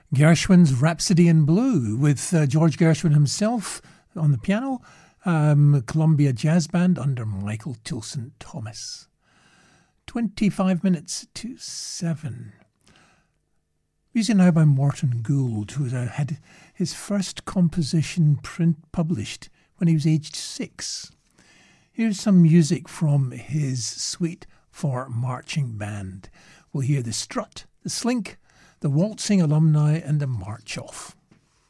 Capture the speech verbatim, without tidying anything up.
Gershwin's Rhapsody in Blue with uh, George Gershwin himself on the piano, um, Columbia Jazz Band under Michael Tilson Thomas. twenty-five minutes to seven. Music now by Morton Gould, who had his first composition print published when he was aged six. Here's some music from his suite for marching band. We'll hear the strut, the slink, the waltzing alumni, and the march off.